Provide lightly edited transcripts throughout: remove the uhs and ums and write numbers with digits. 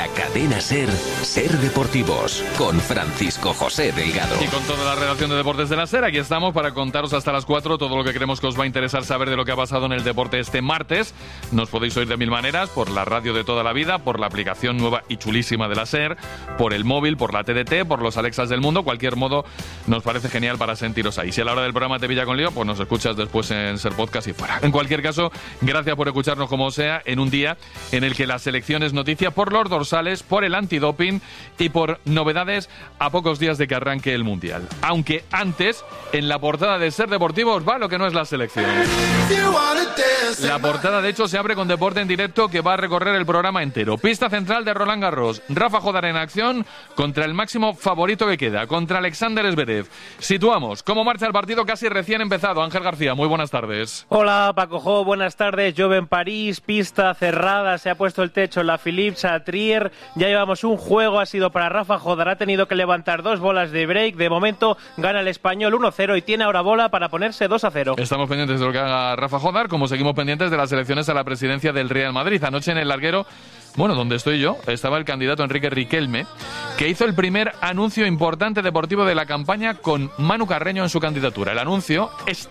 la cadena SER, Ser Deportivos, con Francisco José Delgado. Y con toda la redacción de Deportes de la SER, aquí estamos para contaros hasta las 4 todo lo que creemos que os va a interesar saber de lo que ha pasado en el deporte este martes. Nos podéis oír de mil maneras, por la radio de toda la vida, por la aplicación nueva y chulísima de la SER, por el móvil, por la TDT, por los Alexas del mundo. Cualquier modo nos parece genial para sentiros ahí. Si a la hora del programa te pilla con lío, pues nos escuchas después en SER Podcast y fuera. En cualquier caso, gracias por escucharnos como sea en un día en el que la selección es noticia por los dorsales, por el antidoping y por novedades a pocos días de que arranque el Mundial. Aunque antes, en la portada de Ser Deportivos va lo que no es la selección. La portada, de hecho, se abre con deporte en directo que va a recorrer el programa entero. Pista central de Roland Garros. Rafa Jodar en acción contra el máximo favorito que queda, contra Alexander Zverev. Situamos cómo marcha el partido casi recién empezado. Ángel García, muy buenas tardes. Hola, Paco Jo, buenas tardes. Llueve en París, pista cerrada, se ha puesto el techo en la Philippe Chatrier. Ya llevamos un juego, ha sido para Rafa Jodar, ha tenido que levantar 2 bolas de break. De momento gana el español 1-0 y tiene ahora bola para ponerse 2-0. Estamos pendientes de lo que haga Rafa Jodar, como seguimos pendientes de las elecciones a la presidencia del Real Madrid. Anoche en el larguero, bueno, donde estoy yo, estaba el candidato Enrique Riquelme, que hizo el primer anuncio importante deportivo de la campaña con Manu Carreño en su candidatura. El anuncio,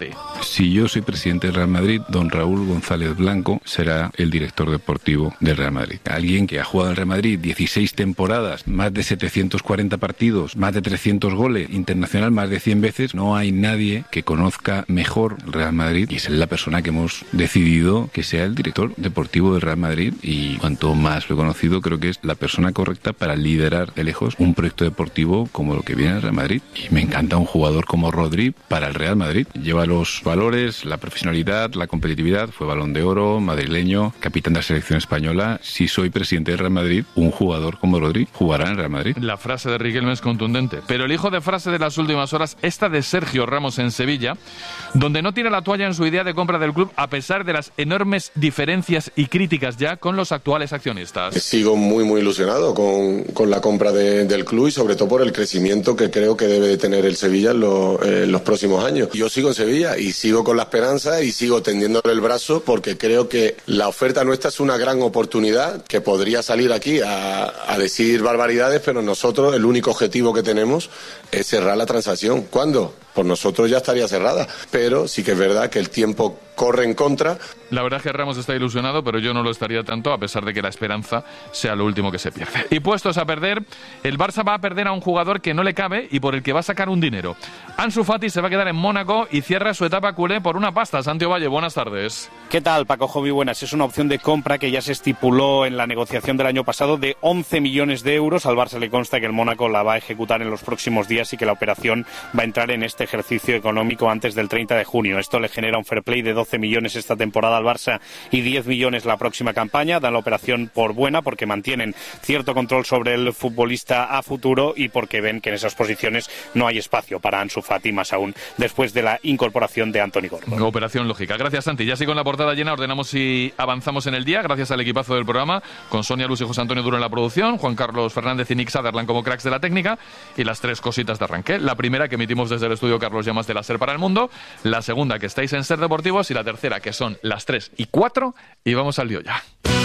Si yo soy presidente del Real Madrid, don Raúl González Blanco será el director deportivo del Real Madrid. Alguien que ha jugado en el Real Madrid 16 temporadas, más de 740 partidos, más de 300 goles, internacional más de 100 veces. No hay nadie que conozca mejor el Real Madrid y es la persona que hemos decidido que sea el director deportivo del Real Madrid, y cuanto más lo he conocido, creo que es la persona correcta para liderar de lejos un proyecto deportivo como lo que viene el Real Madrid. Y me encanta un jugador como Rodri para el Real Madrid. Lleva los valores, la profesionalidad, la competitividad, fue Balón de Oro, madrileño, capitán de la selección española. Si soy presidente del Real Madrid, un jugador como Rodri jugará en el Real Madrid. La frase de Riquelme es contundente, pero elijo de frase de las últimas horas esta de Sergio Ramos en Sevilla, donde no tira la toalla en su idea de compra del club a pesar de las enormes diferencias y críticas ya con los actuales accionistas. Sigo muy ilusionado con la compra del club y sobre todo por el crecimiento que creo que debe de tener el Sevilla en los próximos años. Yo sigo en Sevilla y sigo con la esperanza y sigo tendiéndole el brazo porque creo que la oferta nuestra es una gran oportunidad que podría salir aquí a decir barbaridades, pero nosotros el único objetivo que tenemos es cerrar la transacción. ¿Cuándo? Por nosotros ya estaría cerrada, pero sí que es verdad que el tiempo corre en contra. La verdad es que Ramos está ilusionado, pero yo no lo estaría tanto, a pesar de que la esperanza sea lo último que se pierde. Y puestos a perder, el Barça va a perder a un jugador que no le cabe y por el que va a sacar un dinero. Ansu Fati se va a quedar en Mónaco y cierra su etapa culé por una pasta. Santiago Valle, buenas tardes. ¿Qué tal, Paco Jovi? Buenas. Es una opción de compra que ya se estipuló en la negociación del año pasado de 11 millones de euros. Al Barça le consta que el Mónaco la va a ejecutar en los próximos días y que la operación va a entrar en este ejercicio económico antes del 30 de junio. Esto le genera un fair play de 12 millones esta temporada al Barça y 10 millones la próxima campaña. Dan la operación por buena porque mantienen cierto control sobre el futbolista a futuro y porque ven que en esas posiciones no hay espacio para Ansu Fati, más aún después de la incorporación de Anthony Gordon. Operación lógica. Gracias, Santi. Ya sí, con la portada llena ordenamos y avanzamos en el día, gracias al equipazo del programa, con Sonia Luz y José Antonio Duro en la producción, Juan Carlos Fernández y Nick Sutherland como cracks de la técnica, y las 3 cositas de arranque. La primera, que emitimos desde el estudio Carlos Llamas de la SER para el mundo; la segunda, que estáis en Ser Deportivos; y la tercera, que son las 3 y 4, y vamos al lío ya.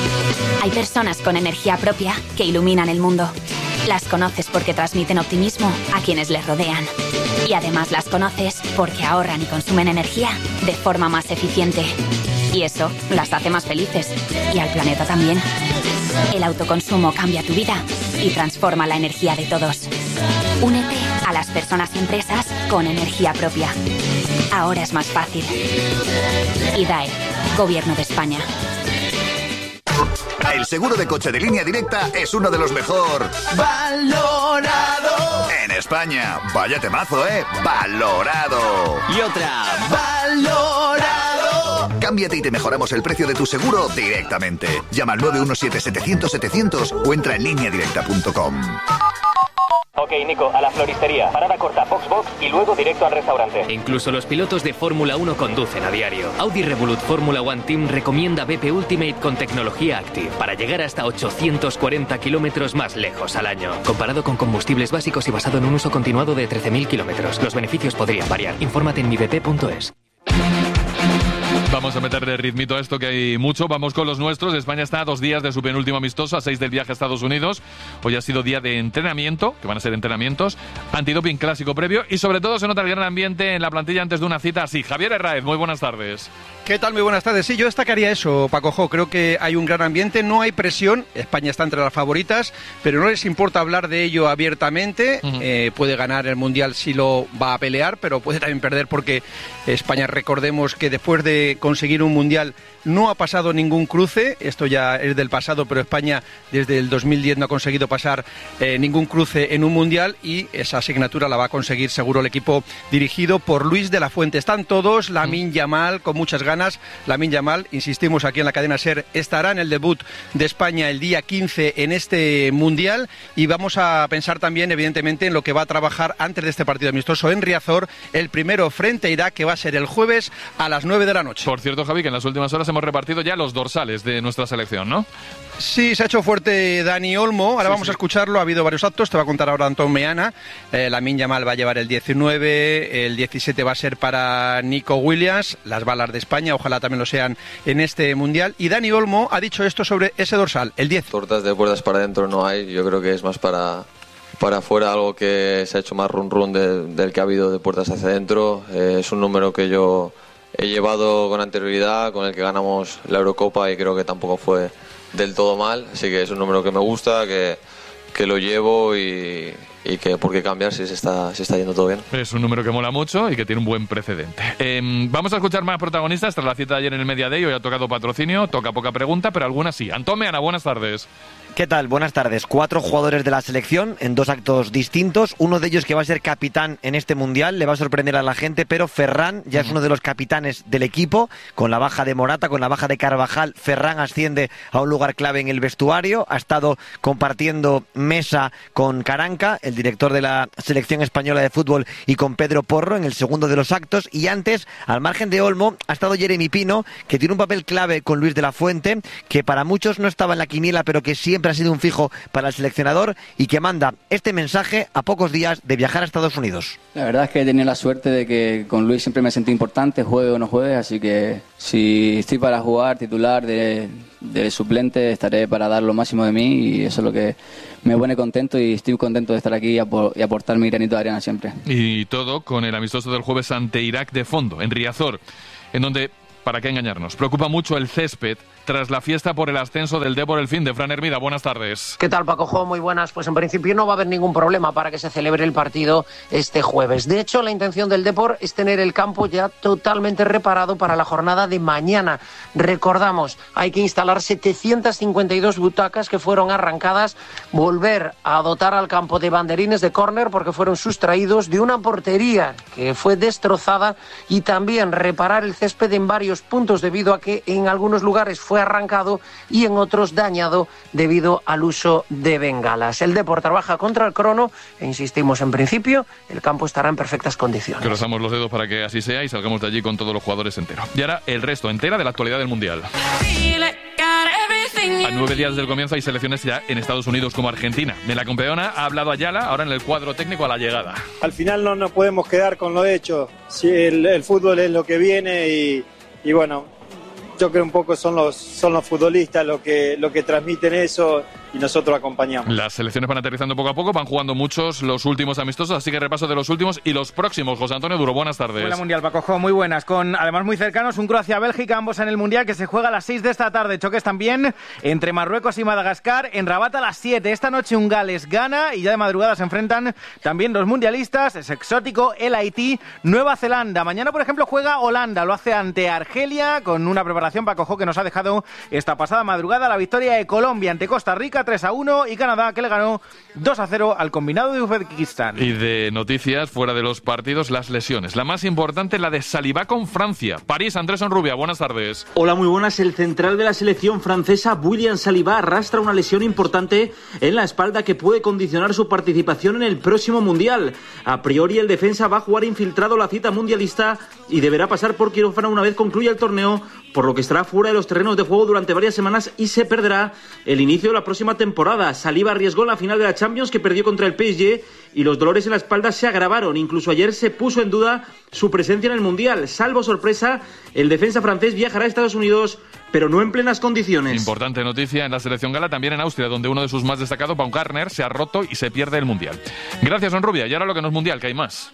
Hay personas con energía propia que iluminan el mundo. Las conoces porque transmiten optimismo a quienes les rodean. Y además las conoces porque ahorran y consumen energía de forma más eficiente. Y eso las hace más felices. Y al planeta también. El autoconsumo cambia tu vida y transforma la energía de todos. Únete a las personas y empresas con energía propia. Ahora es más fácil. IDAE, Gobierno de España. El seguro de coche de Línea Directa es uno de los mejor valorado en España. Vaya temazo, valorado. Y otra, valorado. Cámbiate y te mejoramos el precio de tu seguro directamente. Llama al 917-700-700 o entra en lineadirecta.com. Ok, Nico, a la floristería. Parada corta, box y luego directo al restaurante. Incluso los pilotos de Fórmula 1 conducen a diario. Audi Revolut Fórmula One Team recomienda BP Ultimate con tecnología Active para llegar hasta 840 kilómetros más lejos al año. Comparado con combustibles básicos y basado en un uso continuado de 13.000 kilómetros. Los beneficios podrían variar. Infórmate en mibp.es. Vamos a meterle ritmito a esto, que hay mucho. Vamos con los nuestros. España está a 2 días de su penúltimo amistoso, a 6 del viaje a Estados Unidos. Hoy ha sido día de entrenamiento, que van a ser entrenamientos, antidoping clásico previo y sobre todo se nota el gran ambiente en la plantilla antes de una cita así. Javier Herráez, muy buenas tardes. ¿Qué tal? Muy buenas tardes. Sí, yo destacaría eso, Paco Jo. Creo que hay un gran ambiente, no hay presión. España está entre las favoritas, pero no les importa hablar de ello abiertamente. Puede ganar el Mundial si lo va a pelear, pero puede también perder porque España, recordemos que después de conseguir un Mundial no ha pasado ningún cruce. Esto ya es del pasado, pero España desde el 2010 no ha conseguido pasar ningún cruce en un Mundial y esa asignatura la va a conseguir seguro el equipo dirigido por Luis de la Fuente. Están todos, Lamine Yamal con muchas ganas. Lamine Yamal, insistimos aquí en la cadena SER, estará en el debut de España el día 15 en este Mundial y vamos a pensar también evidentemente en lo que va a trabajar antes de este partido amistoso en Riazor, el primero frente a Irak, que va a ser el jueves a las 9 de la noche. Por cierto, Javi, que en las últimas horas hemos repartido ya los dorsales de nuestra selección, ¿no? Sí, se ha hecho fuerte Dani Olmo, ahora vamos a escucharlo, ha habido varios actos, te va a contar ahora Antón Meana. Lamine Yamal va a llevar el 19, el 17 va a ser para Nico Williams, las balas de España, ojalá también lo sean en este Mundial, y Dani Olmo ha dicho esto sobre ese dorsal, el 10. Tortas de puertas para adentro no hay, yo creo que es más para afuera, algo que se ha hecho más run del que ha habido de puertas hacia adentro. Es un número que yo he llevado con anterioridad, con el que ganamos la Eurocopa y creo que tampoco fue del todo mal, así que es un número que me gusta, que lo llevo y que por qué cambiar si se está yendo todo bien. Es un número que mola mucho y que tiene un buen precedente. Vamos a escuchar más protagonistas tras la cita de ayer en el Media Day. Hoy ha tocado patrocinio, toca poca pregunta, pero algunas sí. Antón Meana, buenas tardes. ¿Qué tal? Buenas tardes. 4 jugadores de la selección en 2 actos distintos. Uno de ellos que va a ser capitán en este Mundial, le va a sorprender a la gente, pero Ferran ya es uno de los capitanes del equipo. Con la baja de Morata, con la baja de Carvajal, Ferran asciende a un lugar clave en el vestuario. Ha estado compartiendo mesa con Caranca, el director de la selección española de fútbol, y con Pedro Porro en el segundo de los actos. Y antes, al margen de Olmo, ha estado Jeremy Pino, que tiene un papel clave con Luis de la Fuente, que para muchos no estaba en la quiniela, pero que siempre ha sido un fijo para el seleccionador y que manda este mensaje a pocos días de viajar a Estados Unidos. La verdad es que he tenido la suerte de que con Luis siempre me sentí importante, juegue o no juegue, así que si estoy para jugar titular de suplente estaré para dar lo máximo de mí y eso es lo que me pone contento y estoy contento de estar aquí y aportar mi granito de arena siempre. Y todo con el amistoso del jueves ante Irak de fondo, en Riazor, en donde, para qué engañarnos, preocupa mucho el césped tras la fiesta por el ascenso del Depor el fin de Fran Hermida. Buenas tardes. ¿Qué tal, Paco Jo? Muy buenas. Pues en principio no va a haber ningún problema para que se celebre el partido este jueves. De hecho, la intención del Depor es tener el campo ya totalmente reparado para la jornada de mañana. Recordamos, hay que instalar 752 butacas que fueron arrancadas, volver a dotar al campo de banderines de córner porque fueron sustraídos, de una portería que fue destrozada y también reparar el césped en varios puntos debido a que en algunos lugares fue arrancado y en otros dañado debido al uso de bengalas. El Depor trabaja contra el crono e insistimos, en principio el campo estará en perfectas condiciones. Cruzamos los dedos para que así sea y salgamos de allí con todos los jugadores enteros. Y ahora el resto entera de la actualidad del Mundial. A 9 días del comienzo hay selecciones ya en Estados Unidos como Argentina. De la campeona ha hablado Ayala, ahora en el cuadro técnico a la llegada. Al final no nos podemos quedar con lo hecho. Si el fútbol es lo que viene y bueno, yo creo un poco son los futbolistas lo que transmiten eso y nosotros acompañamos. Las selecciones van aterrizando poco a poco, van jugando muchos los últimos amistosos, así que repaso de los últimos y los próximos. José Antonio Duro, buenas tardes. Hola Mundial, Paco Jo, muy buenas, con además muy cercanos un Croacia-Bélgica, ambos en el Mundial, que se juega a las 6 de esta tarde. Choques también entre Marruecos y Madagascar, en Rabat a las 7. Esta noche un Gales-Ghana y ya de madrugada se enfrentan también los mundialistas, es exótico, el Haití, Nueva Zelanda. Mañana, por ejemplo, juega Holanda, lo hace ante Argelia, con una preparación, Paco Jo, que nos ha dejado esta pasada madrugada la victoria de Colombia ante Costa Rica 3-1 y Canadá, que le ganó 2-0 al combinado de Uzbekistán. Y de noticias fuera de los partidos, las lesiones. La más importante, la de Saliba con Francia. París, Andrés Onrubia, buenas tardes. Hola, muy buenas. El central de la selección francesa, William Saliba, arrastra una lesión importante en la espalda que puede condicionar su participación en el próximo Mundial. A priori, el defensa va a jugar infiltrado la cita mundialista y deberá pasar por quirófano una vez concluya el torneo, por lo que estará fuera de los terrenos de juego durante varias semanas y se perderá el inicio de la próxima última temporada. Saliba arriesgó en la final de la Champions que perdió contra el PSG y los dolores en la espalda se agravaron. Incluso ayer se puso en duda su presencia en el Mundial. Salvo sorpresa, el defensa francés viajará a Estados Unidos, pero no en plenas condiciones. Importante noticia en la selección gala, también en Austria, donde uno de sus más destacados, Baumgartner, se ha roto y se pierde el Mundial. Gracias, Onrubia. Y ahora lo que no es Mundial, que hay más.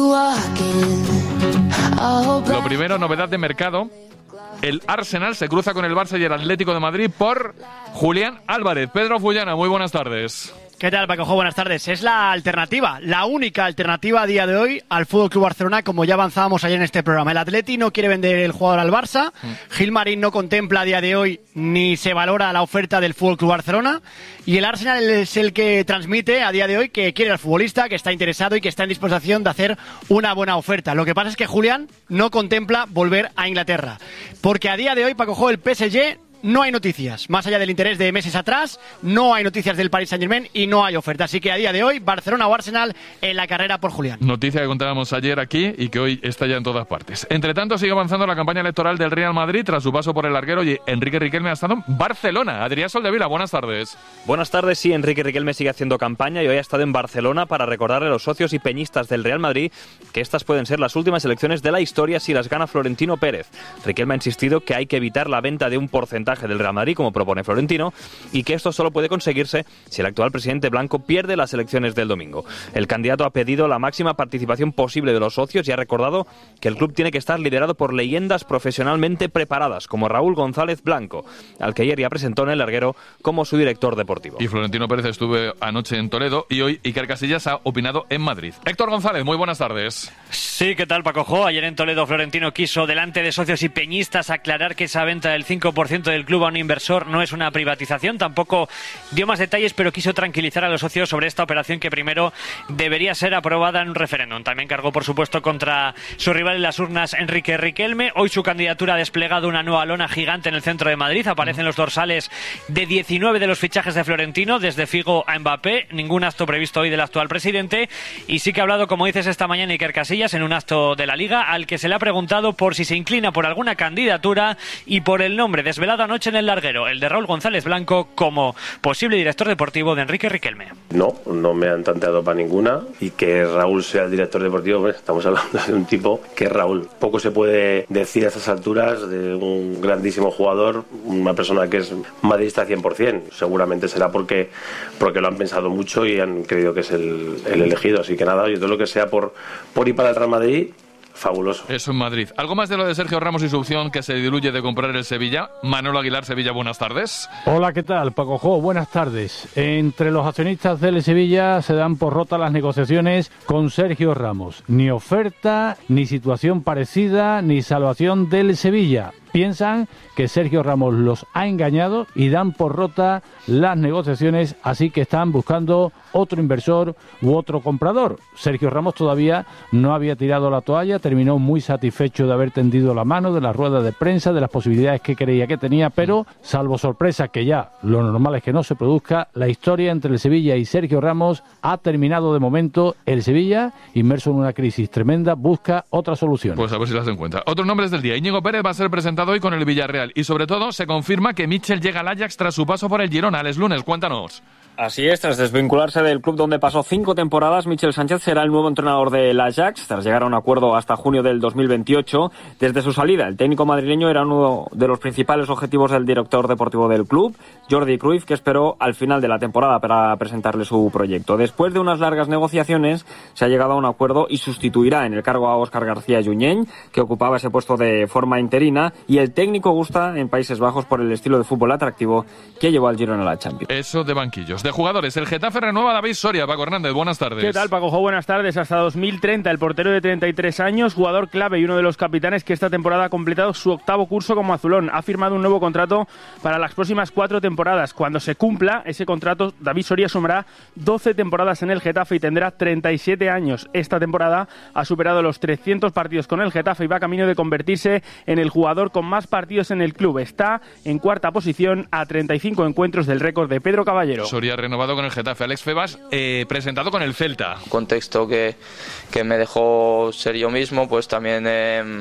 Lo primero, novedad de mercado. El Arsenal se cruza con el Barça y el Atlético de Madrid por Julián Álvarez. Pedro Fullana, muy buenas tardes. ¿Qué tal, Paco? Buenas tardes. Es la alternativa, la única alternativa a día de hoy al FC Barcelona, como ya avanzábamos ayer en este programa. El Atleti no quiere vender el jugador al Barça. Gilmarín no contempla a día de hoy ni se valora la oferta del FC Barcelona. Y el Arsenal es el que transmite a día de hoy que quiere al futbolista, que está interesado y que está en disposición de hacer una buena oferta. Lo que pasa es que Julián no contempla volver a Inglaterra. Porque a día de hoy, Paco, el PSG... no hay noticias, más allá del interés de meses atrás, no hay noticias del Paris Saint-Germain y no hay oferta. Así que a día de hoy, Barcelona o Arsenal en la carrera por Julián. Noticia que contábamos ayer aquí y que hoy está ya en todas partes. Entre tanto, sigue avanzando la campaña electoral del Real Madrid tras su paso por el larguero y Enrique Riquelme ha estado en Barcelona. Adrián Soldevila, buenas tardes. Buenas tardes, sí, Enrique Riquelme sigue haciendo campaña y hoy ha estado en Barcelona para recordarle a los socios y peñistas del Real Madrid que estas pueden ser las últimas elecciones de la historia si las gana Florentino Pérez. Riquelme ha insistido que hay que evitar la venta de un porcentaje del Real Madrid, como propone Florentino, y que esto solo puede conseguirse si el actual presidente blanco pierde las elecciones del domingo. El candidato ha pedido la máxima participación posible de los socios y ha recordado que el club tiene que estar liderado por leyendas profesionalmente preparadas, como Raúl González Blanco, al que ayer ya presentó en el larguero como su director deportivo. Y Florentino Pérez estuvo anoche en Toledo y hoy Iker Casillas ha opinado en Madrid. Héctor González, muy buenas tardes. Sí, ¿qué tal, Paco? Ayer en Toledo Florentino quiso, delante de socios y peñistas, aclarar que esa venta del 5% del club a un inversor no es una privatización. Tampoco dio más detalles, pero quiso tranquilizar a los socios sobre esta operación que primero debería ser aprobada en un referéndum. También cargó, por supuesto, contra su rival en las urnas, Enrique Riquelme. Hoy su candidatura ha desplegado una nueva lona gigante en el centro de Madrid. Aparecen los dorsales de 19 de los fichajes de Florentino, desde Figo a Mbappé. Ningún acto previsto hoy del actual presidente. Y sí que ha hablado, como dices, esta mañana Iker Casillas en un acto de la Liga, al que se le ha preguntado por si se inclina por alguna candidatura y por el nombre desvelado anoche en el larguero, el de Raúl González Blanco, como posible director deportivo de Enrique Riquelme. No me han tanteado para ninguna, y que Raúl sea el director deportivo, pues estamos hablando de un tipo que es Raúl. Poco se puede decir a estas alturas de un grandísimo jugador, una persona que es madridista 100%. Seguramente será porque lo han pensado mucho y han creído que es el elegido. Así que nada, yo todo lo que sea por ir para el Real Madrid, fabuloso. Eso en Madrid. ¿Algo más de lo de Sergio Ramos y su opción que se diluye de comprar el Sevilla? Manolo Aguilar, Sevilla, buenas tardes. Hola, ¿qué tal, Paco Jo? Buenas tardes. Entre los accionistas del Sevilla se dan por rotas las negociaciones con Sergio Ramos. Ni oferta, ni situación parecida, ni salvación del Sevilla. Piensan que Sergio Ramos los ha engañado y dan por rota las negociaciones, así que están buscando otro inversor u otro comprador. Sergio Ramos todavía no había tirado la toalla, terminó muy satisfecho de haber tendido la mano, de las ruedas de prensa, de las posibilidades que creía que tenía, pero salvo sorpresa, que ya lo normal es que no se produzca, la historia entre el Sevilla y Sergio Ramos ha terminado de momento. El Sevilla, inmerso en una crisis tremenda, busca otra solución. Pues a ver si las encuentra. Otros nombres del día. Íñigo Pérez va a ser presentado hoy con el Villarreal y sobre todo se confirma que Mitchell llega al Ajax tras su paso por el Girona. Alex Lunes, cuéntanos. Así es, tras desvincularse del club donde pasó 5 temporadas, Michel Sánchez será el nuevo entrenador del Ajax, tras llegar a un acuerdo hasta junio del 2028. Desde su salida, el técnico madrileño era uno de los principales objetivos del director deportivo del club, Jordi Cruyff, que esperó al final de la temporada para presentarle su proyecto. Después de unas largas negociaciones, se ha llegado a un acuerdo y sustituirá en el cargo a Óscar García Junyent, que ocupaba ese puesto de forma interina, y el técnico gusta en Países Bajos por el estilo de fútbol atractivo que llevó al Girona a la Champions. Eso de banquillos. De jugadores, el Getafe renueva a David Soria. Paco Hernández, buenas tardes. ¿Qué tal, Paco? Buenas tardes. Hasta 2030, el portero de 33 años, jugador clave y uno de los capitanes que esta temporada ha completado su 8º curso como azulón. Ha firmado un nuevo contrato para las próximas 4 temporadas. Cuando se cumpla ese contrato, David Soria sumará 12 temporadas en el Getafe y tendrá 37 años. Esta temporada ha superado los 300 partidos con el Getafe y va camino de convertirse en el jugador con más partidos en el club. Está en 4ª posición a 35 encuentros del récord de Pedro Caballero. Soria renovado con el Getafe. Alex Febas, presentado con el Celta. Un contexto que me dejó ser yo mismo, pues también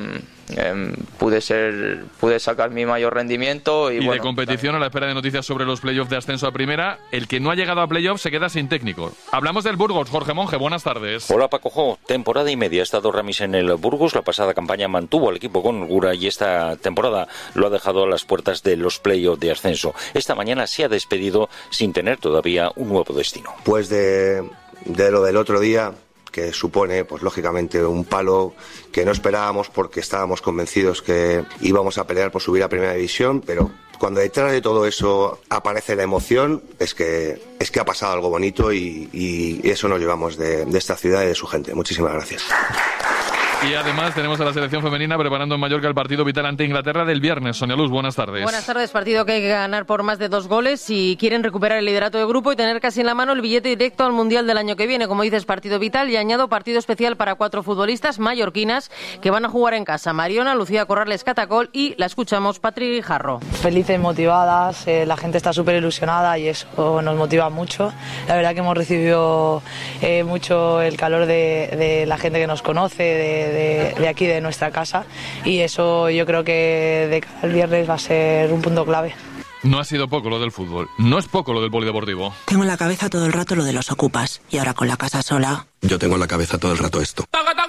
pude sacar mi mayor rendimiento. Y bueno, de competición, a la espera de noticias sobre los playoffs de ascenso a primera, el que no ha llegado a playoffs se queda sin técnico. Hablamos del Burgos. Jorge Monge, buenas tardes. Hola Paco, temporada y media ha estado Ramis en el Burgos. La pasada campaña mantuvo al equipo con holgura y esta temporada lo ha dejado a las puertas de los playoffs de ascenso. Esta mañana se ha despedido sin tener todavía un nuevo destino. Pues de lo del otro día, que supone, pues lógicamente, un palo que no esperábamos porque estábamos convencidos que íbamos a pelear por subir a Primera División, pero cuando detrás de todo eso aparece la emoción, es que ha pasado algo bonito y eso nos llevamos de esta ciudad y de su gente. Muchísimas gracias. Y además tenemos a la selección femenina preparando en Mallorca el partido vital ante Inglaterra del viernes. Sonia Luz, buenas tardes. Buenas tardes, partido que hay que ganar por más de 2 goles si quieren recuperar el liderato de grupo y tener casi en la mano el billete directo al Mundial del año que viene. Como dices, partido vital, y añado partido especial para 4 futbolistas mallorquinas que van a jugar en casa. Mariona, Lucía Corrales Catacol y, la escuchamos, Patri Jarro. Felices, motivadas, la gente está súper ilusionada y eso nos motiva mucho. La verdad que hemos recibido mucho el calor de la gente que nos conoce, de aquí, de nuestra casa, y eso yo creo que de cara al viernes va a ser un punto clave. No ha sido poco lo del fútbol, no es poco lo del polideportivo. Tengo en la cabeza todo el rato lo de los ocupas, y ahora con la casa sola... Yo tengo en la cabeza todo el rato esto.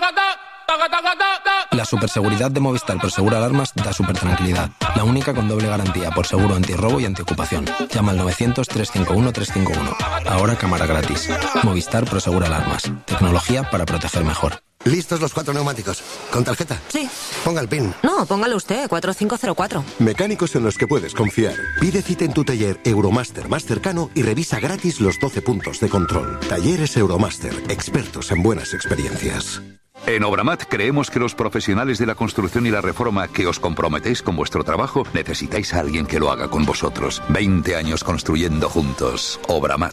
La superseguridad de Movistar por Seguro Alarmas da súper tranquilidad. La única con doble garantía por seguro antirrobo y antiocupación. Llama al 900-351-351. Ahora cámara gratis. Movistar Proseguro Alarmas. Tecnología para proteger mejor. ¿Listos los 4 neumáticos? ¿Con tarjeta? Sí. Ponga el PIN. No, póngalo usted, 4504. Mecánicos en los que puedes confiar. Pide cita en tu taller Euromaster más cercano y revisa gratis los 12 puntos de control. Talleres Euromaster, expertos en buenas experiencias. En Obramat creemos que los profesionales de la construcción y la reforma que os comprometéis con vuestro trabajo necesitáis a alguien que lo haga con vosotros. 20 años construyendo juntos. Obramat.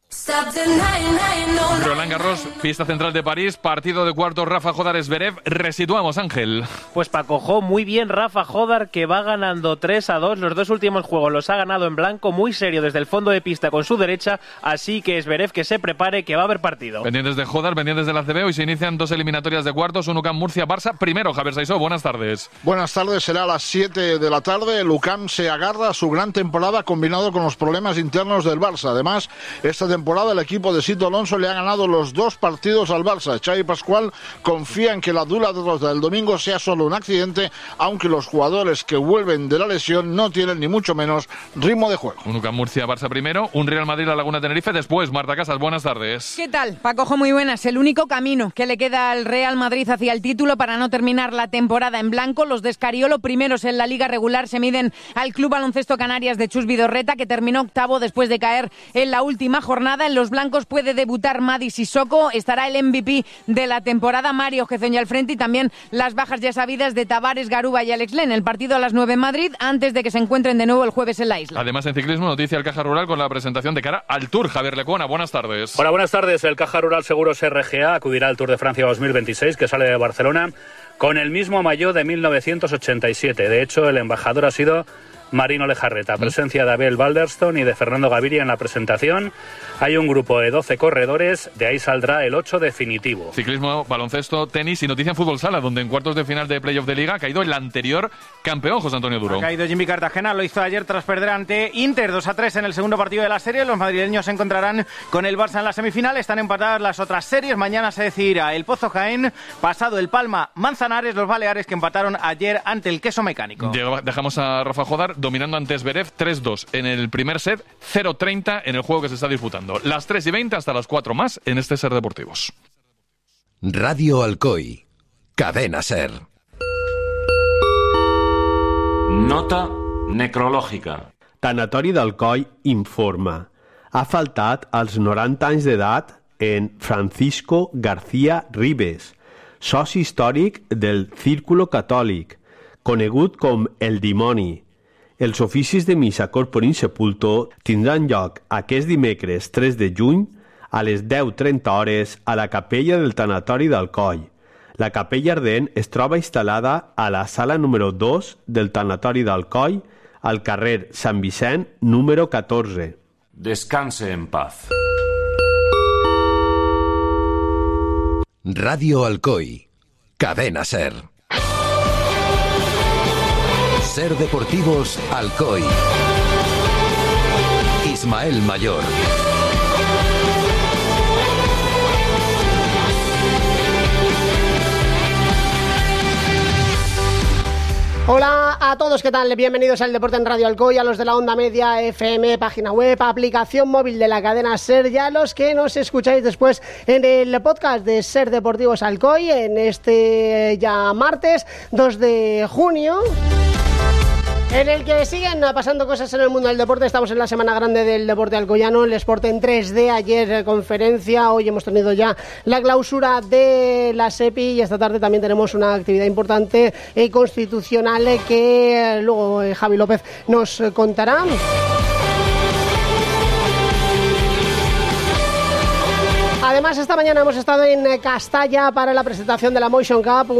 Roland Garros, fiesta central de París, partido de cuartos Rafa Jodar-Zverev. Resituamos, Ángel. Pues Paco, muy bien Rafa Jodar, que va ganando 3-2. Los 2 últimos juegos los ha ganado en blanco, muy serio desde el fondo de pista con su derecha, así que Zverev que se prepare, que va a haber partido. Pendientes de Jodar, pendientes del ACB, hoy se inician 2 eliminatorias de cuartos, un UCAM Murcia-Barça. Primero, Javier Saisó, buenas tardes. Buenas tardes, será a las 7 de la tarde. El UCAM se agarra a su gran temporada combinado con los problemas internos del Barça. Además, esta temporada el equipo de Sito Alonso le ha ganado los 2 partidos al Barça. Xavi Pascual confía en que la dura derrota del domingo sea solo un accidente, aunque los jugadores que vuelven de la lesión no tienen ni mucho menos ritmo de juego. Un UCAM Murcia-Barça primero, un Real Madrid-La Laguna Tenerife después. Marta Casas, buenas tardes. ¿Qué tal? Paco, muy buenas. El único camino que le queda al Real Madrid hacia el título para no terminar la temporada en blanco. Los de Escariolo, primeros en la Liga regular, se miden al Club Baloncesto Canarias de Chus Vidorreta, que terminó octavo después de caer en la última jornada. En los blancos puede debutar Madi Sissoko, estará el MVP de la temporada, Mario Gezón al frente, y también las bajas ya sabidas de Tavares, Garuba y Alex Len. El partido a las 9 en Madrid, antes de que se encuentren de nuevo el jueves en la isla. Además, en ciclismo, noticia del Caja Rural con la presentación de cara al Tour. Javier Lecuona, buenas tardes. Hola, buenas tardes. El Caja Rural Seguros RGA acudirá al Tour de Francia 2026, que sale de Barcelona, con el mismo maillot de 1987. De hecho, el embajador ha sido Marino Lejarreta. Presencia de Abel Balderston y de Fernando Gaviria en la presentación. Hay un grupo de 12 corredores, de ahí saldrá el 8 definitivo. Ciclismo, baloncesto, tenis y noticia en fútbol sala, donde en cuartos de final de playoff de Liga ha caído el anterior campeón, José Antonio Duro. Ha caído Jimmy Cartagena, lo hizo ayer tras perder ante Inter 2-3 en el segundo partido de la serie. Los madrileños se encontrarán con el Barça en la semifinal. Están empatadas las otras series. Mañana se decidirá el Pozo Jaén, pasado el Palma Manzanares, los Baleares que empataron ayer ante el Queso Mecánico. Dejamos a Rafa Jodar dominando ante Zverev 3-2 en el primer set, 0-30 en el juego que se está disputando. Las 3:20 hasta las 4 más en este Ser Deportivos. Radio Alcoy, Cadena Ser. Nota necrològica. Tanatori d'Alcoi informa. Ha faltat als 90 anys d'edat en Francisco García Ribes, soci històric del Círculo Catòlic, conegut com el Dimoni. Els oficis de missa corpore insepulto tindran lloc aquest dimecres 3 de juny a les 10:30 hores a la capella del Tanatori d'Alcoi. La capella ardent es troba instal·lada a la sala número 2 del Tanatori d'Alcoi, al carrer Sant Vicent, número 14. Descanse en paz. Radio Alcoy, Cadena Ser. Ser Deportivos Alcoy. Ismael Mayor. Hola a todos, ¿qué tal? Bienvenidos al Deporte en Radio Alcoy, a los de la Onda Media FM, página web, aplicación móvil de la cadena SER, y a los que nos escucháis después en el podcast de Ser Deportivos Alcoy, en este ya martes 2 de junio... en el que siguen pasando cosas en el mundo del deporte. Estamos en la semana grande del deporte alcoyano, el Sport en 3D, ayer conferencia, hoy hemos tenido ya la clausura de la SEPI y esta tarde también tenemos una actividad importante constitucional que luego Javi López nos contará. Además, esta mañana hemos estado en Castalla para la presentación de la Motion Cup,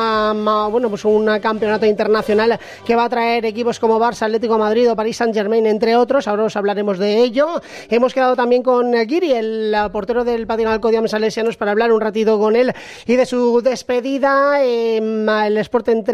un campeonato internacional que va a traer equipos como Barça, Atlético de Madrid o Paris Saint-Germain, entre otros. Ahora os hablaremos de ello. Hemos quedado también con Guiri, el portero del Patinal Alcoy Salesianos, para hablar un ratito con él y de su despedida. El Sport en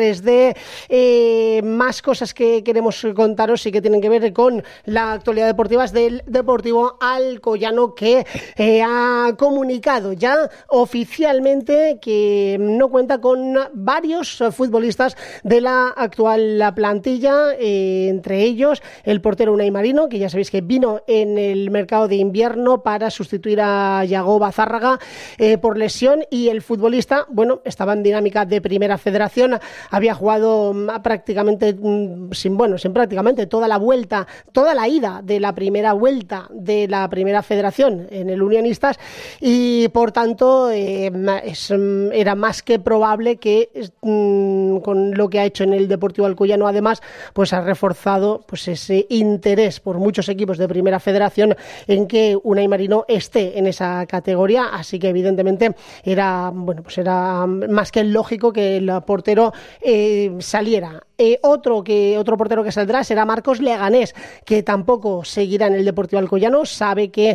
3D, más cosas que queremos contaros y que tienen que ver con la actualidad deportiva del Deportivo Alcoyano, que ha comunicado ya oficialmente que no cuenta con varios futbolistas de la actual plantilla, entre ellos el portero Unai Marino, que ya sabéis que vino en el mercado de invierno para sustituir a Yago Bazárraga por lesión, y el futbolista, estaba en dinámica de Primera Federación, había jugado prácticamente toda la ida de la primera vuelta de la Primera Federación en el Unionistas, y por tanto era más que probable que con lo que ha hecho en el Deportivo Alcoyano, además, pues ha reforzado pues ese interés por muchos equipos de Primera Federación en que Unai Marino esté en esa categoría, así que evidentemente era más que lógico que el portero saliera. Otro portero que saldrá será Marcos Leganés, que tampoco seguirá en el Deportivo Alcoyano. Sabe que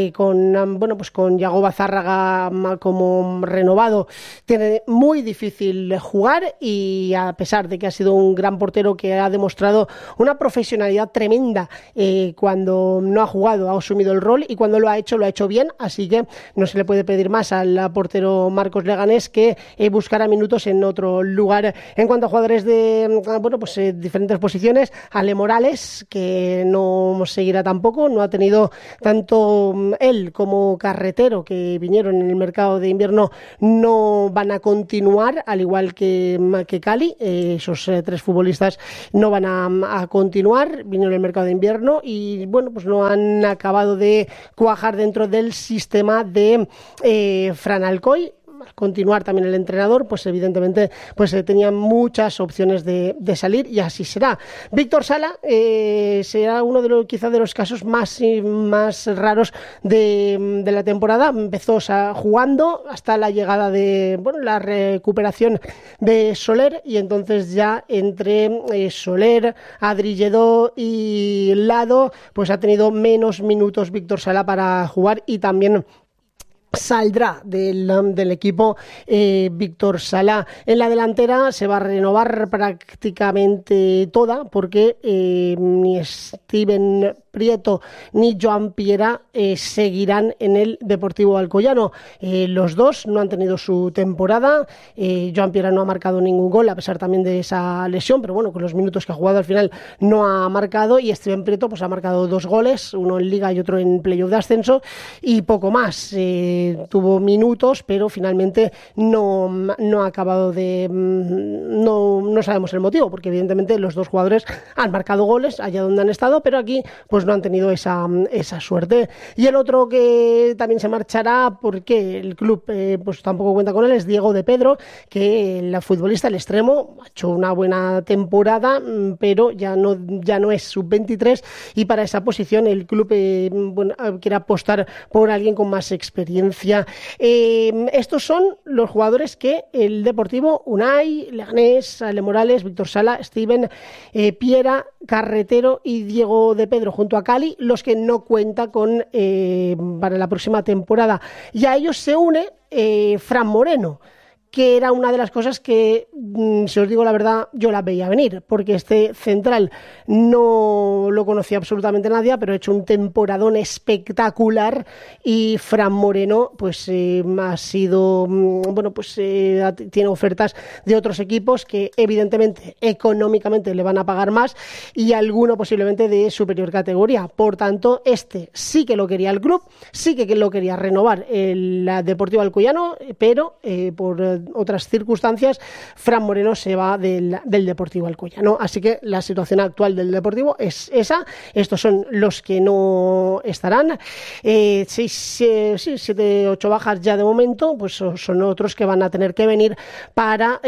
con Yago Bazárraga como renovado tiene muy difícil jugar, y a pesar de que ha sido un gran portero que ha demostrado una profesionalidad tremenda, cuando no ha jugado ha asumido el rol, y cuando lo ha hecho bien, así que no se le puede pedir más al portero Marcos Leganés que buscará minutos en otro lugar. En cuanto a jugadores de diferentes posiciones, Ale Morales, que no seguirá tampoco, no ha tenido tanto él como Carretero, que vinieron en el mercado de invierno, no van a continuar, al igual que Cali. Esos tres futbolistas no van a continuar, vinieron en el mercado de invierno y no han acabado de cuajar dentro del sistema de Fran Alcoy. Continuar también el entrenador, pues evidentemente tenía muchas opciones de salir, y así será. Víctor Sala será uno de los casos más raros de la temporada. Empezó jugando hasta la llegada de la recuperación de Soler, y entonces ya entre Soler, Adri Lledó y Lado, pues ha tenido menos minutos Víctor Sala para jugar, y también saldrá del equipo Víctor Sala. En la delantera se va a renovar prácticamente toda, porque ni Steven Prieto ni Joan Piera seguirán en el Deportivo Alcoyano. Los dos no han tenido su temporada. Joan Piera no ha marcado ningún gol, a pesar también de esa lesión, pero con los minutos que ha jugado al final no ha marcado, y Steven Prieto ha marcado 2 goles, uno en Liga y otro en playoff de ascenso, y poco más. Tuvo minutos, pero finalmente no ha acabado de... No sabemos el motivo, porque evidentemente los dos jugadores han marcado goles allá donde han estado, pero aquí no han tenido esa suerte. Y el otro que también se marchará, porque el club tampoco cuenta con él, es Diego de Pedro, que el futbolista, el extremo, ha hecho una buena temporada, pero ya no es sub-23, y para esa posición el club quiere apostar por alguien con más experiencia. Estos son los jugadores que el Deportivo: Unai, Leganés, Ale Morales, Víctor Sala, Steven, Piera, Carretero y Diego de Pedro, junto a Cali, los que no cuenta con para la próxima temporada. Y a ellos se une Fran Moreno, que era una de las cosas que, si os digo la verdad, yo la veía venir, porque este central no lo conocía absolutamente nadie, pero ha hecho un temporadón espectacular, y Fran Moreno pues ha sido, tiene ofertas de otros equipos que evidentemente económicamente le van a pagar más, y alguno posiblemente de superior categoría. Por tanto, este sí que lo quería el club, sí que lo quería renovar el Deportivo Alcoyano, pero por otras circunstancias Fran Moreno se va del Deportivo Alcoyano. Así que la situación actual del Deportivo es esa. Estos son los que no estarán. 7, 8 bajas ya de momento, pues son otros que van a tener que venir para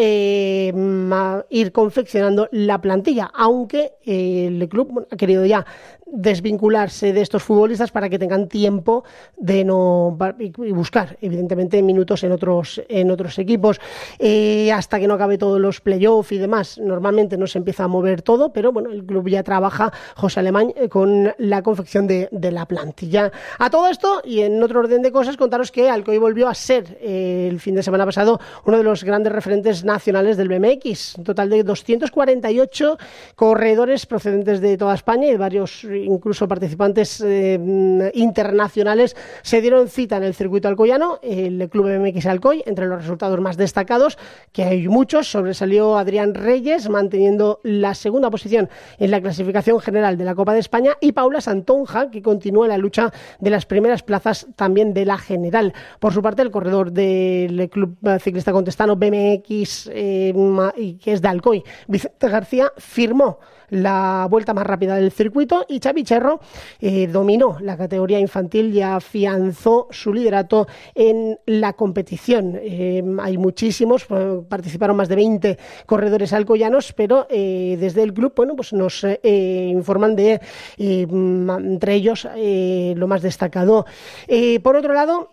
ir confeccionando la plantilla, aunque el club ha querido ya desvincularse de estos futbolistas para que tengan tiempo de y buscar evidentemente minutos en otros equipos, hasta que no acabe todos los playoffs y demás. Normalmente no se empieza a mover todo, pero bueno, el club ya trabaja, José Alemán, con la confección de la plantilla. A todo esto, y en otro orden de cosas, contaros que Alcoy volvió a ser el fin de semana pasado uno de los grandes referentes nacionales del BMX. Un total de 248 corredores procedentes de toda España y de varios incluso participantes internacionales se dieron cita en el circuito alcoyano. El Club BMX Alcoy, entre los resultados más destacados, que hay muchos, sobresalió Adrián Reyes, manteniendo la segunda posición en la clasificación general de la Copa de España, y Paula Santonja, que continúa en la lucha de las primeras plazas también de la general. Por su parte, el corredor del Club Ciclista Contestano BMX, que es de Alcoy, Vicente García, firmó la vuelta más rápida del circuito, y Xavi Cherro dominó la categoría infantil y afianzó su liderato en la competición. Hay muchísimos, participaron más de 20 corredores alcoyanos, pero desde el club, pues nos informan de entre ellos lo más destacado. Por otro lado,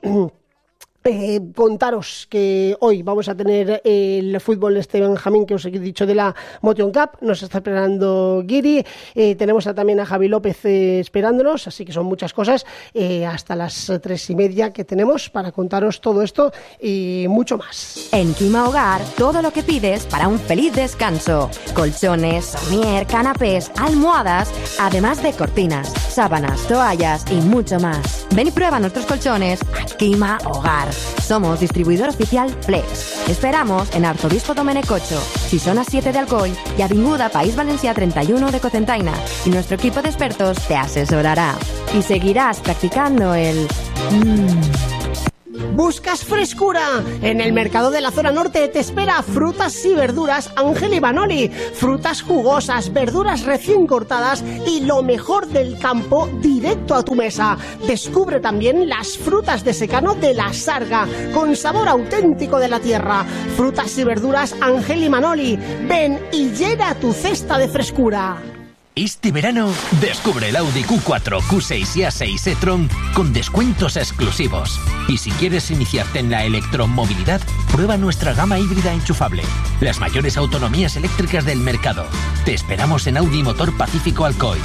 contaros que hoy vamos a tener el fútbol Benjamín que os he dicho de la Motion Cup. Nos está esperando Guiri, tenemos también a Javi López esperándonos, así que son muchas cosas, hasta las 3:30 que tenemos para contaros todo esto y mucho más. En Quima Hogar, todo lo que pides para un feliz descanso: colchones, somier, canapés, almohadas, además de cortinas, sábanas, toallas y mucho más. Ven y prueba nuestros colchones a Quima Hogar. Somos distribuidor oficial Flex. Esperamos en Arzobispo Domènec 8, Xisona 7 de Alcoy y Avinguda País Valencià 31 de Cocentaina. Y nuestro equipo de expertos te asesorará. Y seguirás practicando el... ¿Buscas frescura? En el mercado de la zona norte te espera Frutas y Verduras Ángel y Manoli. Frutas jugosas, verduras recién cortadas y lo mejor del campo directo a tu mesa. Descubre también las frutas de secano de la Sarga, con sabor auténtico de la tierra. Frutas y Verduras Ángel y Manoli. Ven y llena tu cesta de frescura. Este verano, descubre el Audi Q4, Q6 y A6 e-tron con descuentos exclusivos. Y si quieres iniciarte en la electromovilidad, prueba nuestra gama híbrida enchufable. Las mayores autonomías eléctricas del mercado. Te esperamos en Audi Motor Pacífico Alcoy.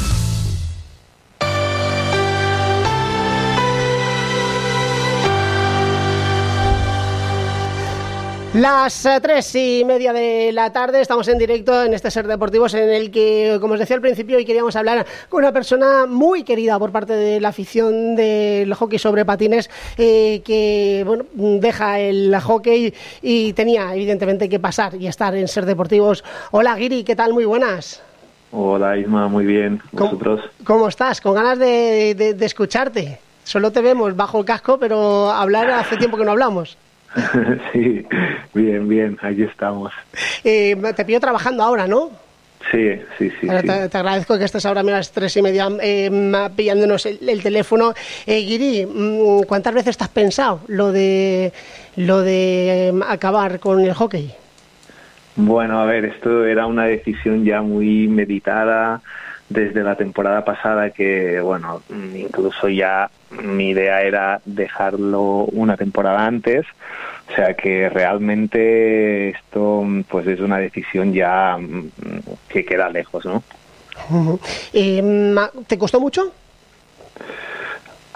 Las 3:30 de la tarde, estamos en directo en este Ser Deportivos, en el que, como os decía al principio, hoy queríamos hablar con una persona muy querida por parte de la afición del hockey sobre patines, que deja el hockey y tenía evidentemente que pasar y estar en Ser Deportivos. Hola Guiri, ¿qué tal? Muy buenas. Hola Isma, muy bien. ¿Vosotros? ¿Cómo estás? Con ganas de escucharte. Solo te vemos bajo el casco, pero hablar hace tiempo que no hablamos. Sí, bien, aquí estamos. Te pillo trabajando ahora, ¿no? Sí. Te agradezco que estés ahora a las 3:30 pillándonos el teléfono. Guiri, ¿cuántas veces te has pensado lo de acabar con el hockey? Bueno, a ver, esto era una decisión ya muy meditada desde la temporada pasada, que bueno, incluso ya mi idea era dejarlo una temporada antes, o sea que realmente esto pues es una decisión ya que queda lejos, ¿no? ¿Te costó mucho?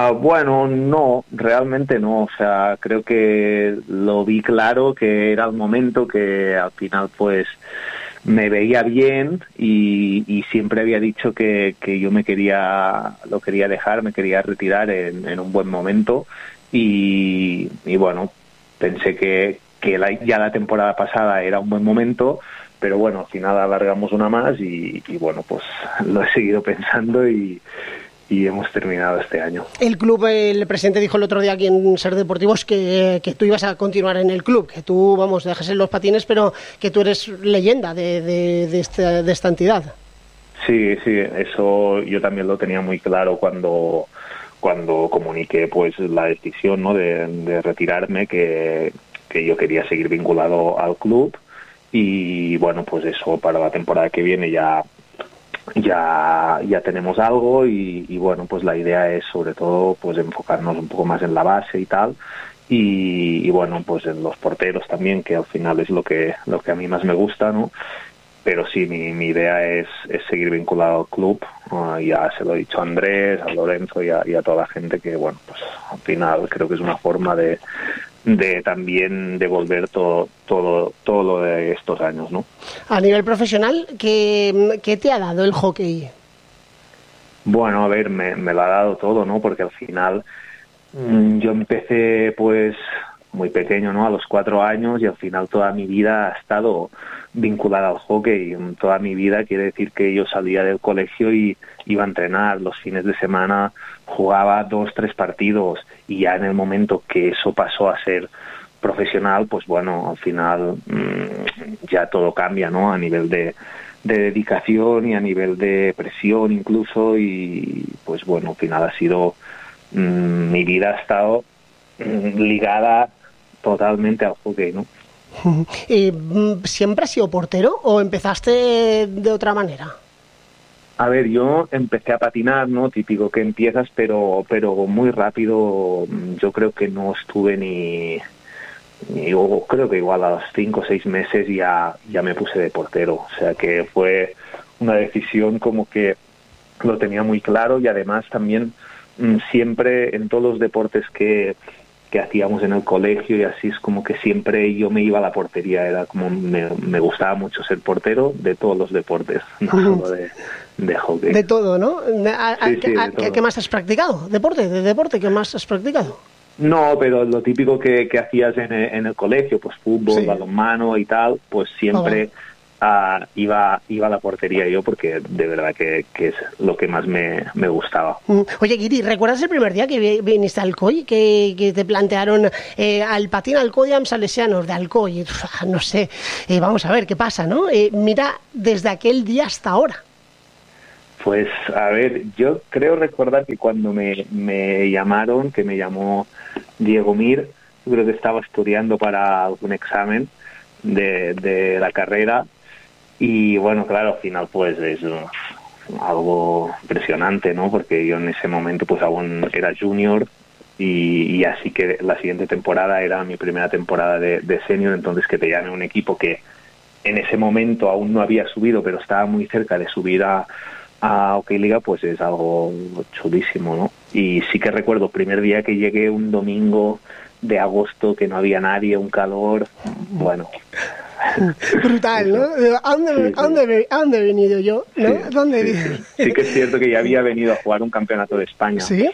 Bueno, no, realmente no. O sea, creo que lo vi claro, que era el momento, que al final pues me veía bien y siempre había dicho que yo lo quería dejar, me quería retirar en un buen momento y bueno, pensé que ya la temporada pasada era un buen momento, pero bueno, al final alargamos una más y bueno, pues lo he seguido pensando y hemos terminado este año. El club, el presidente dijo el otro día aquí en Ser Deportivos que tú ibas a continuar en el club, que tú, vamos, dejas en los patines, pero que tú eres leyenda de esta entidad. Sí, eso yo también lo tenía muy claro cuando comuniqué pues la decisión, ¿no?, de retirarme, que yo quería seguir vinculado al club y bueno, pues eso para la temporada que viene ya tenemos algo y bueno, pues la idea es sobre todo pues enfocarnos un poco más en la base y tal y bueno, pues en los porteros también, que al final es lo que a mí más me gusta, ¿no? Pero sí, mi idea es seguir vinculado al club. Ya se lo he dicho a Andrés, a Lorenzo y a toda la gente, que bueno, pues al final creo que es una forma de también devolver todo lo de estos años, ¿no? A nivel profesional, ¿qué te ha dado el hockey? Bueno, a ver, me lo ha dado todo, ¿no? Porque al final yo empecé pues muy pequeño, ¿no? A los 4 años y al final toda mi vida ha estado vinculada al hockey. Toda mi vida quiere decir que yo salía del colegio y iba a entrenar. Los fines de semana jugaba 2-3 partidos y ya en el momento que eso pasó a ser profesional, pues bueno, al final ya todo cambia, ¿no? A nivel de dedicación y a nivel de presión incluso y pues bueno, al final ha sido mi vida ha estado ligada totalmente al hockey, ¿no? ¿Siempre has sido portero o empezaste de otra manera? A ver, yo empecé a patinar, ¿no? Típico que empiezas, pero muy rápido. Yo creo que no estuve yo creo que igual a los 5 o 6 meses ya me puse de portero. O sea que fue una decisión como que lo tenía muy claro y además también siempre en todos los deportes que hacíamos en el colegio y así es como que siempre yo me iba a la portería, era como me gustaba mucho ser portero de todos los deportes, no solo de hockey. De todo, ¿no? ¿Qué más has practicado? ¿De deporte qué más has practicado? No, pero lo típico que hacías en el colegio, pues fútbol, balonmano y tal, pues siempre iba a la portería yo porque de verdad que es lo que más me gustaba. Oye, Guiri, ¿recuerdas el primer día que viniste a Alcoy? Que te plantearon al patín Alcoy amb salesianos de Alcoy. No sé, vamos a ver qué pasa, ¿no? Mira, desde aquel día hasta ahora. Pues, a ver, yo creo recordar que cuando me llamaron, que me llamó Diego Mir, yo creo que estaba estudiando para algún examen de la carrera. Y bueno, claro, al final pues es algo impresionante, ¿no? Porque yo en ese momento pues aún era junior y así que la siguiente temporada era mi primera temporada de senior, entonces que te llame un equipo que en ese momento aún no había subido, pero estaba muy cerca de subir a Hockey Liga, pues es algo chulísimo, ¿no? Y sí que recuerdo el primer día que llegué un domingo de agosto, que no había nadie, un calor, bueno... Brutal, ¿no? ¿A dónde he venido yo? ¿No? Sí que es cierto que ya había venido a jugar un campeonato de España. ¿Sí?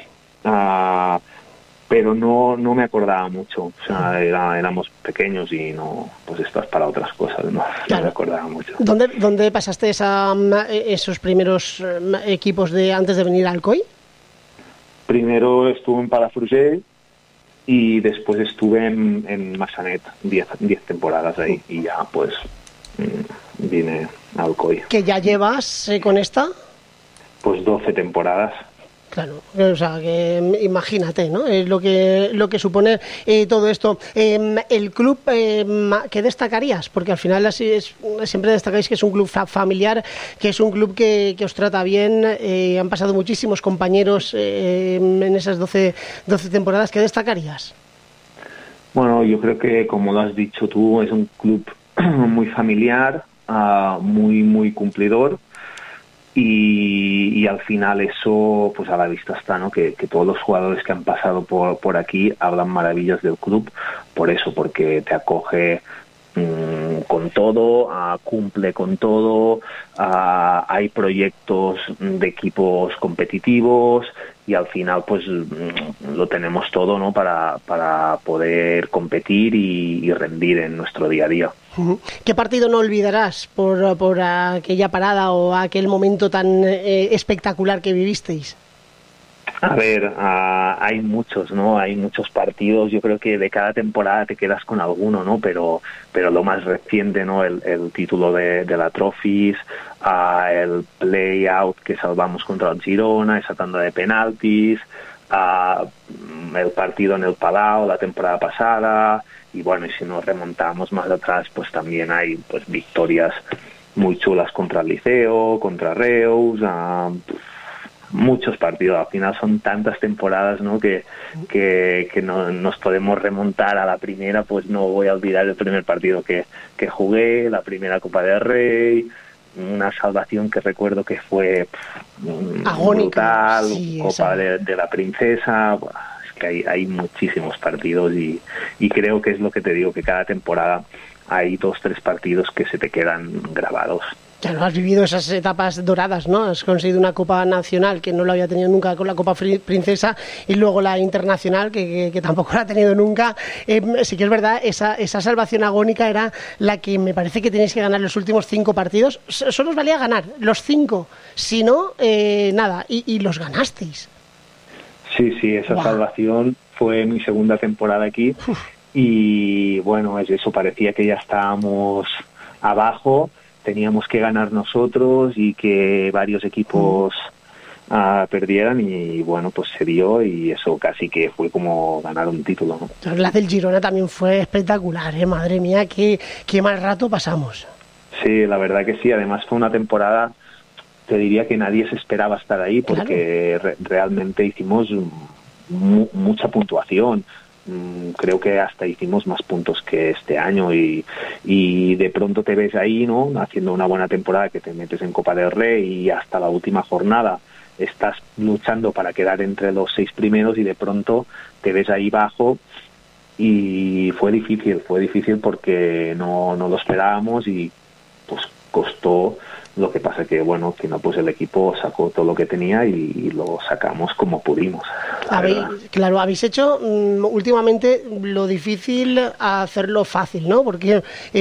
Pero no me acordaba mucho. O sea, éramos pequeños y no, pues esto es para otras cosas, ¿no? Claro. No me acordaba mucho. ¿Dónde pasaste esos primeros equipos antes de venir al Alcoy? Primero estuve en Palafrugell y después estuve en Massanet 10 temporadas ahí y ya pues vine a Alcoy. ¿Que ya llevas con esta? Pues 12 temporadas. Claro, o sea, que imagínate, ¿no? Lo que supone todo esto. El club, ¿qué destacarías? Porque al final así siempre destacáis que es un club familiar, que es un club que os trata bien. Han pasado muchísimos compañeros en esas 12 temporadas. ¿Qué destacarías? Bueno, yo creo que, como lo has dicho tú, es un club muy familiar, muy cumplidor. y al final eso pues a la vista está, ¿no? Que todos los jugadores que han pasado por aquí hablan maravillas del club por eso, porque te acoge con todo, cumple con todo, hay proyectos de equipos competitivos y al final pues lo tenemos todo, ¿no? para poder competir y rendir en nuestro día a día. ¿Qué partido no olvidarás por aquella parada o aquel momento tan espectacular que vivisteis? A ver, hay muchos, ¿no? Hay muchos partidos. Yo creo que de cada temporada te quedas con alguno, ¿no? Pero lo más reciente, ¿no? El título de la Trophies, el play-out que salvamos contra el Girona, esa tanda de penaltis, el partido en el Palau la temporada pasada. Y bueno, y si nos remontamos más atrás, pues también hay pues victorias muy chulas contra el Liceo, contra Reus, muchos partidos. Al final son tantas temporadas, ¿no? que no nos podemos remontar a la primera. Pues no voy a olvidar el primer partido que jugué, la primera Copa del Rey, una salvación que recuerdo que fue agónica, brutal, sí, Copa de la Princesa. Es que hay muchísimos partidos y creo que es lo que te digo, que cada temporada hay 2-3 partidos que se te quedan grabados. Claro, has vivido esas etapas doradas, ¿no? Has conseguido una Copa Nacional que no lo había tenido nunca con la Copa Princesa y luego la Internacional que tampoco la ha tenido nunca. Sí que es verdad, esa salvación agónica era la que me parece que tenéis que ganar los últimos 5 partidos. Solo os valía ganar los 5, si no, nada, y los ganasteis. Sí, esa salvación fue mi segunda temporada aquí. Y bueno, eso parecía que ya estábamos abajo. Teníamos que ganar nosotros y que varios equipos perdieran y bueno, pues se dio y eso casi que fue como ganar un título, ¿no? La del Girona también fue espectacular, madre mía, qué mal rato pasamos. Sí, la verdad que sí, además fue una temporada, te diría que nadie se esperaba estar ahí porque realmente hicimos mucha puntuación. Creo que hasta hicimos más puntos que este año y de pronto te ves ahí, ¿no? Haciendo una buena temporada, que te metes en Copa del Rey y hasta la última jornada estás luchando para quedar entre los 6 primeros y de pronto te ves ahí bajo y fue difícil porque no lo esperábamos y pues costó. Lo que pasa que, bueno, que no, pues el equipo sacó todo lo que tenía y lo sacamos como pudimos. Habéis hecho últimamente lo difícil a hacerlo fácil, ¿no? Porque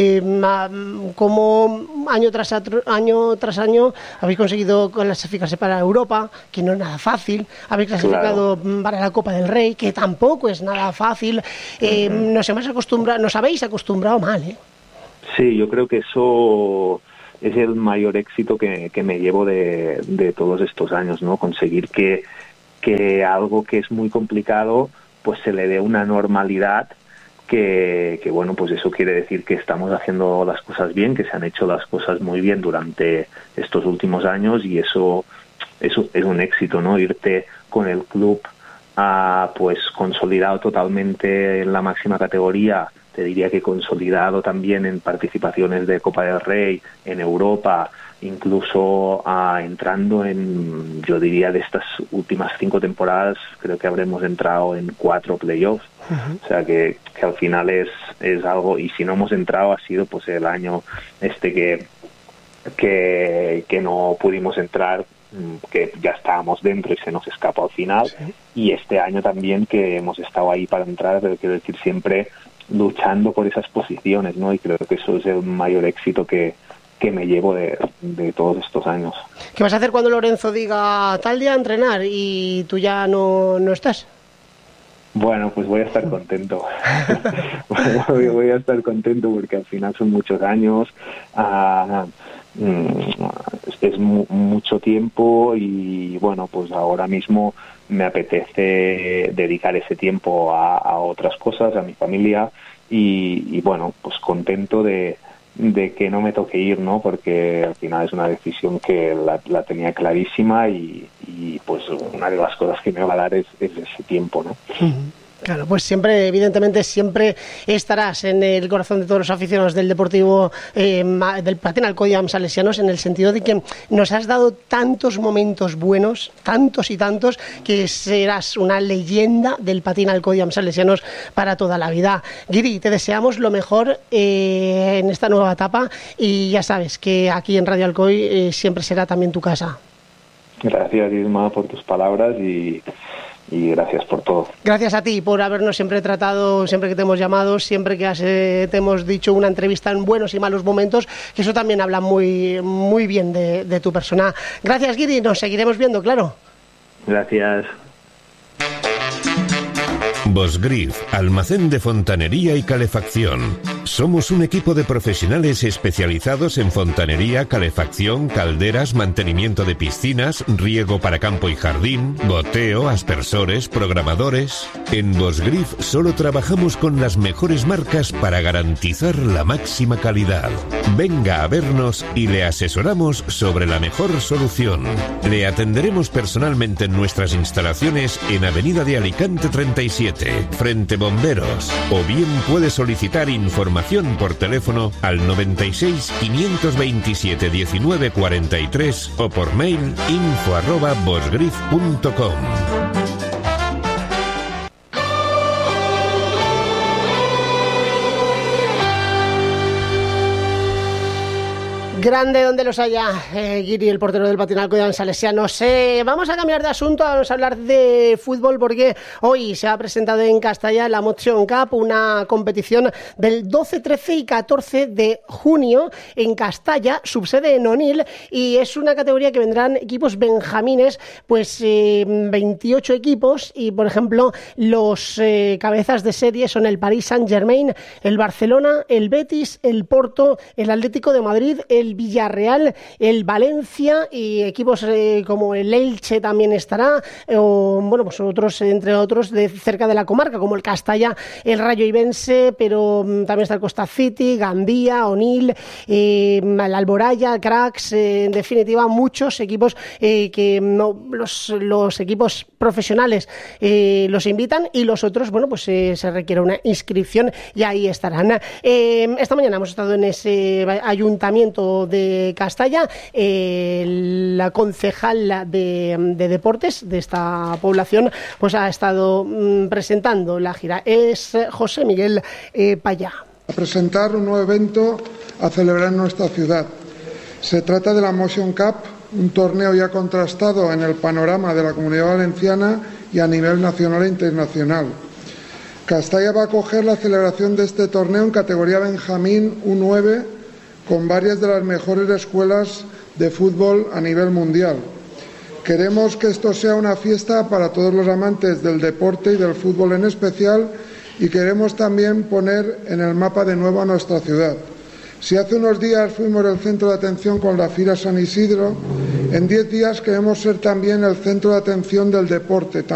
como año tras año habéis conseguido clasificarse para Europa, que no es nada fácil. Habéis clasificado para la Copa del Rey, que tampoco es nada fácil. Nos habéis acostumbrado mal, ¿eh? Sí, yo creo que eso es el mayor éxito que me llevo de todos estos años, ¿no? Conseguir que algo que es muy complicado pues se le dé una normalidad que bueno, pues eso quiere decir que estamos haciendo las cosas bien, que se han hecho las cosas muy bien durante estos últimos años y eso es un éxito, ¿no? Irte con el club pues consolidado totalmente en la máxima categoría. Te diría que consolidado también en participaciones de Copa del Rey, en Europa, incluso entrando en, yo diría, de estas últimas 5 temporadas, creo que habremos entrado en 4 playoffs. O sea que al final es algo, y si no hemos entrado ha sido pues el año que no pudimos entrar, que ya estábamos dentro y se nos escapó al final, y este año también que hemos estado ahí para entrar, pero quiero decir siempre luchando por esas posiciones, ¿no? Y creo que eso es el mayor éxito que me llevo de todos estos años. ¿Qué vas a hacer cuando Lorenzo diga tal día a entrenar y tú ya no estás? Bueno, pues voy a estar contento. Voy a estar contento porque al final son muchos años, es mucho tiempo y bueno, pues ahora mismo me apetece dedicar ese tiempo a otras cosas, a mi familia y bueno, pues contento de que no me toque ir, ¿no? Porque al final es una decisión que la tenía clarísima y pues una de las cosas que me va a dar es ese tiempo, ¿no? Claro, pues siempre, evidentemente, siempre estarás en el corazón de todos los aficionados del Deportivo, del Patín Alcoy Amb Salesianos, en el sentido de que nos has dado tantos momentos buenos, tantos y tantos, que serás una leyenda del Patín Alcoy Amb Salesianos para toda la vida. Guiri, te deseamos lo mejor en esta nueva etapa y ya sabes que aquí en Radio Alcoy siempre será también tu casa. Gracias, Isma, por tus palabras y gracias por todo. Gracias a ti por habernos siempre tratado, siempre que te hemos llamado, siempre que te hemos dicho una entrevista en buenos y malos momentos, que eso también habla muy, muy bien de tu persona. Gracias, Guiri, nos seguiremos viendo, claro. Gracias. Bosgrif, almacén de fontanería y calefacción. Somos un equipo de profesionales especializados en fontanería, calefacción, calderas, mantenimiento de piscinas, riego para campo y jardín, goteo, aspersores, programadores. En Bosgrif solo trabajamos con las mejores marcas para garantizar la máxima calidad. Venga a vernos y le asesoramos sobre la mejor solución. Le atenderemos personalmente en nuestras instalaciones en Avenida de Alicante 37. Frente Bomberos, o bien puede solicitar información por teléfono al 96 527 19 43 o por mail info@bosgrif.com. Grande donde los haya, Guiri, el portero del Patín Alcoy Amb Salesianos. Vamos a cambiar de asunto, vamos a hablar de fútbol porque hoy se ha presentado en Castalla la Motion Cup, una competición del 12, 13 y 14 de junio en Castalla, subsede en Onil, y es una categoría que vendrán equipos benjamines, pues 28 equipos, y por ejemplo los cabezas de serie son el Paris Saint-Germain, el Barcelona, el Betis, el Porto, el Atlético de Madrid, el Villarreal, el Valencia, y equipos como el Elche también estará, o bueno, pues otros, entre otros, de cerca de la comarca, como el Castalla, el Rayo Ibense, pero también está el Costa City, Gandía, Onil, el Alboraya, Cracks, en definitiva, muchos equipos que no, los equipos profesionales los invitan, y los otros, bueno, pues se requiere una inscripción y ahí estarán. Esta mañana hemos estado en ese ayuntamiento de Castalla, la concejal de deportes de esta población pues ha estado presentando la gira. Es José Miguel Payá. A presentar un nuevo evento a celebrar en nuestra ciudad. Se trata de la Motion Cup, un torneo ya contrastado en el panorama de la Comunidad Valenciana y a nivel nacional e internacional. Castalla va a acoger la celebración de este torneo en categoría Benjamín U9 con varias de las mejores escuelas de fútbol a nivel mundial. Queremos que esto sea una fiesta para todos los amantes del deporte y del fútbol en especial, y queremos también poner en el mapa de nuevo a nuestra ciudad. Si hace unos días fuimos el centro de atención con la Fira San Isidro, en 10 días queremos ser también el centro de atención del deporte,